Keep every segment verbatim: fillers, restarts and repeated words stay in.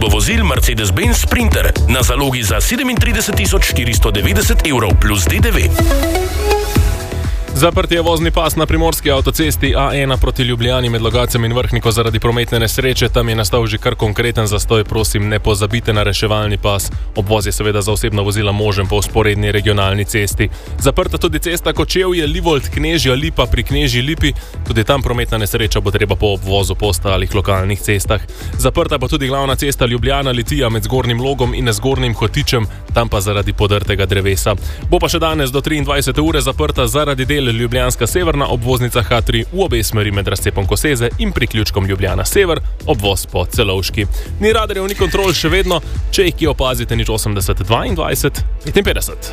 ponudbo vozil Mercedes-Benz Sprinter na zalogi za sedemintrideset tisoč štiristo devetdeset evrov plus D D V. Zaprt je vozni pas na primorski avtocesti A ena proti Ljubljani med Logatcem in Vrhniko zaradi prometne nesreče. Tam je nastal že kar konkreten zastoj, prosim, ne pozabite na reševalni pas. Obvoz je seveda za osebna vozila možen po vzporedni regionalni cesti. Zaprta tudi cesta Kočevje, Livold, Knežja Lipa pri Knežji Lipi. Tudi tam prometna nesreča bo treba po obvozu po ostalih lokalnih cestah. Zaprta pa tudi glavna cesta Ljubljana-Litija med Zgornjim Logom in Zgornjim Hotičem, tam pa zaradi podrtega drevesa. Bo pa še danes do triindvajsete ure zaprta zaradi del Ljubljanska severna obvoznica H tri v obe smeri med razcepom Koseze in priključkom Ljubljana sever, obvoz po Celovški. Ni radarjev, ni kontrol še vedno, če jih ki opazite, nič osemdeset dvaindvajset petinpetdeset.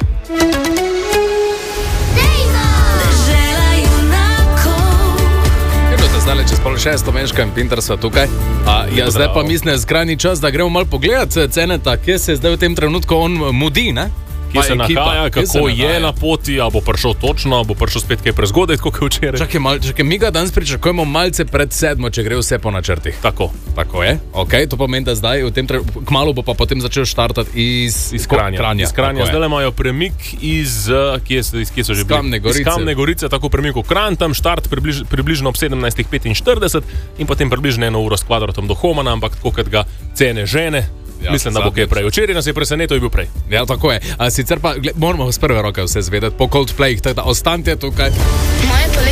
Zdaj, čez pol šesto Menška in Pinter sva tukaj. A, ja, zdaj pa mislim, skrajni čas, da gremo malo pogledat ceneta, kje se zdaj v tem trenutku on mudi, ne? Kje se nahaja, kako je na poti, a bo prišel točno, a bo prišel spet kaj prezgodaj, kot je včeraj. Čakaj, mal, čakaj, mi ga danes pričakujemo malce pred sedmo, če gre vse po načrtih. Tako. Tako je? Ok, to pomeni, da zdaj, v tem tre... kmalu bo pa potem začel štartati iz, iz Kranja. Kranja. Iz Kranja. Zdaj imajo premik iz, kje so, iz, kje so že bili? Kamne Gorice. Iz Kamne Gorice, tako premik v Kranj, tam štart približ, približno ob sedemnajst petinštirideset in potem približno eno uro s kvadratom do Homana, ampak tako, kot ga cene žene. Ja, mislim, da bo kaj prej. Včeraj nas je presenetil, je bil prej. Ja, tako je. A sicer pa gled, moramo z prve roke vse zvedeti po Coldplayih, tako da ostanite tukaj. Moje